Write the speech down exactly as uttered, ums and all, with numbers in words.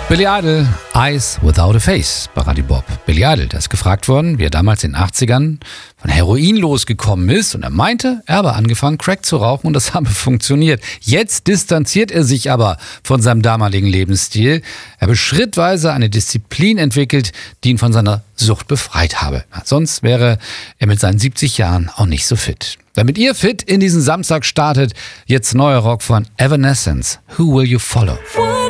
Billy Idol, Eyes Without a Face bei Radio Bob. Billy Idol, der ist gefragt worden, wie er damals in den achtzigern von Heroin losgekommen ist. Und er meinte, er habe angefangen, Crack zu rauchen und das habe funktioniert. Jetzt distanziert er sich aber von seinem damaligen Lebensstil. Er habe schrittweise eine Disziplin entwickelt, die ihn von seiner Sucht befreit habe. Sonst wäre er mit seinen siebzig Jahren auch nicht so fit. Damit ihr fit in diesen Samstag startet, jetzt neuer Rock von Evanescence. Who Will You Follow?